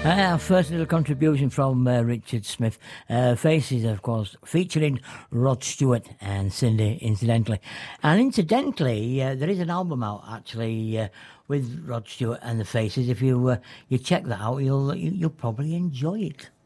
First little contribution from Richard Smith. Faces, of course, featuring Rod Stewart and Cindy, incidentally. And incidentally, there is an album out, actually, with Rod Stewart and the Faces. If you check that out, you'll probably enjoy it.